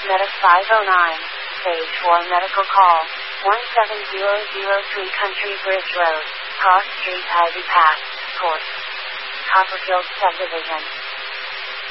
Medic 509. Stage 4 medical call. 17003 Country Bridge Road. Cross Street Ivy Path. Court. Copperfield Subdivision.